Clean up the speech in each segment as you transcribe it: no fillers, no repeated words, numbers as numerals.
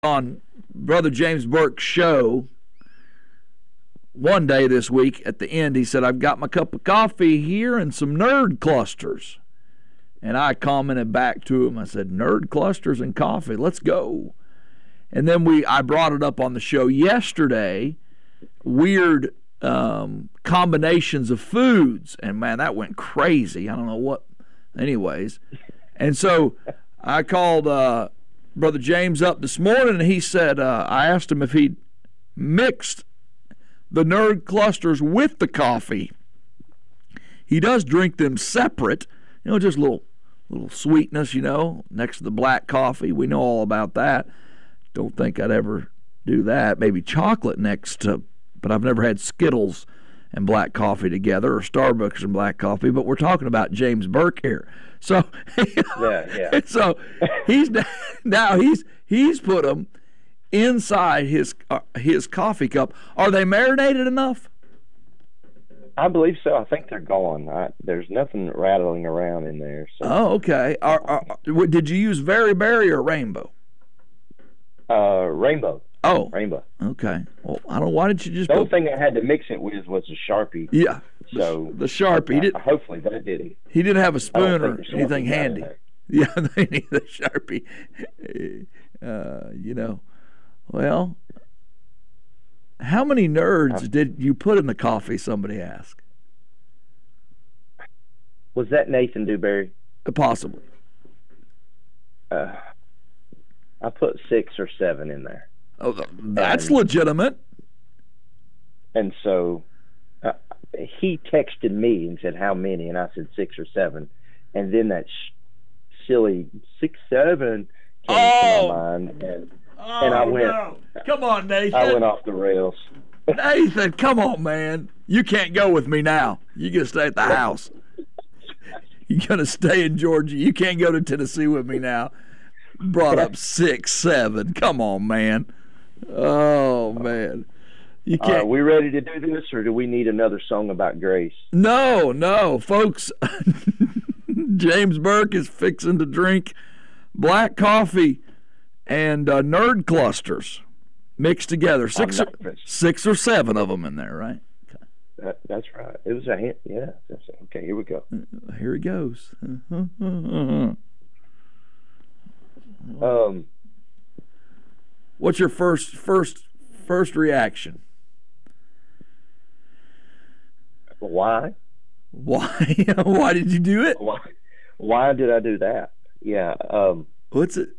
on Brother James Burke's show one day this week. At the end, he said, I've got my cup of coffee here and some nerd clusters. And I commented back to him. I said, nerd clusters and coffee, let's go. And then I brought it up on the show yesterday, weird combinations of foods. And, man, that went crazy. I don't know what. Anyways. And so I called Brother James up this morning, and he said, I asked him if he'd mixed the nerd clusters with the coffee. He does drink them separate, just little sweetness, next to the black coffee. We know all about that. Don't think I'd ever do that. Maybe chocolate next to, but I've never had Skittles and black coffee together, or Starbucks and black coffee. But we're talking about James Burke here. So yeah. So he's put them inside his coffee cup. Are they marinated enough? I believe so. I think they're gone. There's nothing rattling around in there. So. Oh, okay. Did you use Very Berry or Rainbow? Rainbow. Oh, Rainbow. Okay. Well, I don't know. Why didn't you just? The only thing I had to mix it with was a Sharpie. Yeah. So the Sharpie. Hopefully that did it. He didn't have a spoon or anything handy. Yeah, they need the Sharpie. Well, how many nerds did you put in the coffee? Somebody asked. Was that Nathan Dewberry? Possibly. I put 6 or 7 in there. Oh, that's legitimate. And so he texted me and said, how many? And I said 6 or 7. And then that silly 6, 7 came to my mind. And I went, no. Come on, Nathan. I went off the rails. Nathan, come on, man. You can't go with me now. You got to stay at the house. You're going to stay in Georgia. You can't go to Tennessee with me now. Brought up 6, 7. Come on, man. Oh, man. You can't. Are we ready to do this, or do we need another song about grace? No, folks. James Burke is fixing to drink black coffee and nerd clusters mixed together. 6 or 7 of them in there, right? Okay. That's right. It was a hint. Yeah. Okay, here we go. Here it goes. What's your first reaction? Why? Why did you do it? Why did I do that? Yeah. What's it?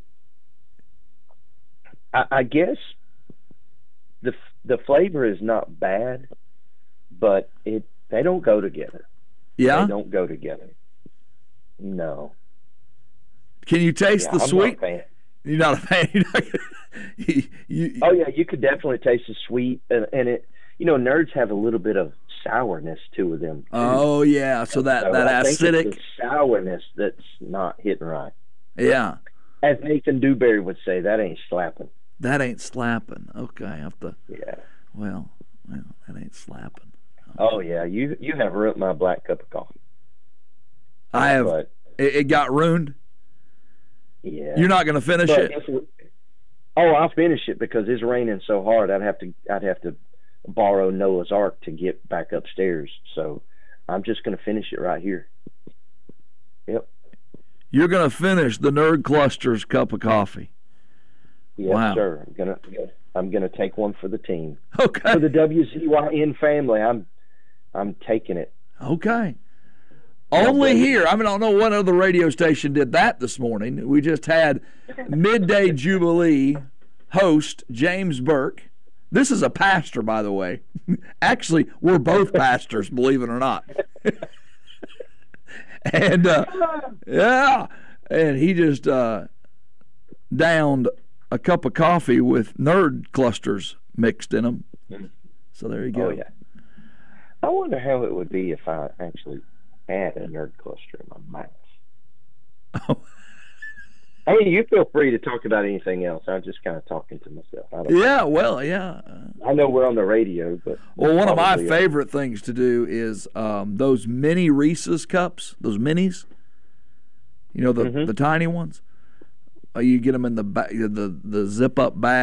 I guess the flavor is not bad, but they don't go together. Yeah? They don't go together. No. Can you taste the sweet? I'm not a fan. You're not a fan. Oh yeah, you could definitely taste the sweet, and it. Nerds have a little bit of sourness to them. Too. Oh yeah, so that acidic it's the sourness that's not hitting right. Yeah. As Nathan Dewberry would say, that ain't slapping. That ain't slapping. Okay, I have to. Yeah. Well, that ain't slapping. Okay. Oh yeah, you have ruined my black cup of coffee. I have. But, it got ruined. Yeah. You're not going to finish it. I'll finish it because it's raining so hard. I'd have to borrow Noah's Ark to get back upstairs. So I'm just going to finish it right here. Yep. You're going to finish the Nerd Clusters cup of coffee. Yes, wow. Sir. I'm gonna take one for the team. Okay. For the WZYN family, I'm taking it. Okay. Only here. I don't know what other radio station did that this morning. We just had Midday Jubilee host James Burke. This is a pastor, by the way. Actually, we're both pastors, believe it or not. And yeah, and he just downed a cup of coffee with nerd clusters mixed in them. So there you go. Oh yeah. I wonder how it would be if I actually had a nerd cluster in my mouth. Oh. Hey, you feel free to talk about anything else. I'm just kind of talking to myself. Yeah, well, yeah. I know we're on the radio, but one of my favorite things to do is those mini Reese's cups, those minis. The tiny ones. You get them in the zip up bag.